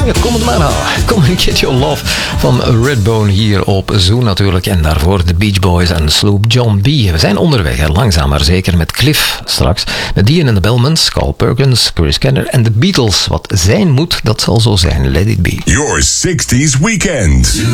Ja, kom het maar nou. Come and Get Your Love van Redbone hier op Zoo natuurlijk. En daarvoor de Beach Boys en Sloop John B. We zijn onderweg, hè, langzaam maar zeker, met Cliff straks. Met Dion and the Bellmans, Carl Perkins, Chris Kenner en de Beatles. Wat zijn moet, dat zal zo zijn. Let it be. Your 60s weekend.